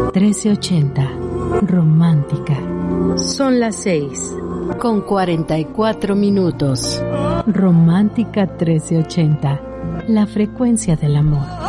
1380. Romántica. Son las 6:44. Romántica 1380. La frecuencia del amor.